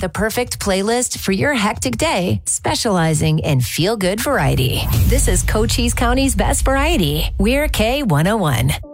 the perfect playlist for your hectic day, specializing in feel-good variety. This is Cochise County's best variety. We're K101.